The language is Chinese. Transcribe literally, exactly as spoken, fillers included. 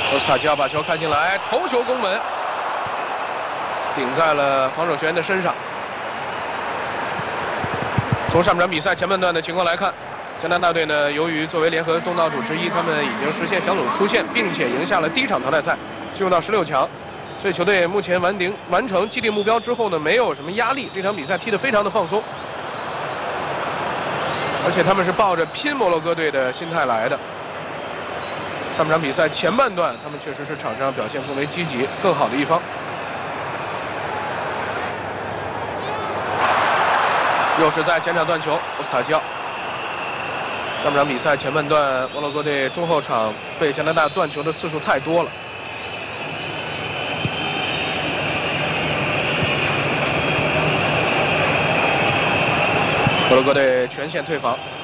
波斯塔基奥把球开进来，头球攻门，顶在了防守球员的身上。从上半场比赛前半段的情况来看，加拿大队呢，由于作为联合东道主之一，他们已经实现小组出线，并且赢下了第一场淘汰赛，进入到十六强。所以球队目前完定完成既定目标之后呢，没有什么压力，这场比赛踢得非常的放松。而且他们是抱着拼摩洛哥队的心态来的。上半场比赛前半段，他们确实是场上表现更为积极、更好的一方。又是在前场断球，波斯塔基奥。上半场比赛前半段，摩洛哥队中后场被加拿大断球的次数太多了。摩洛哥队全线退防。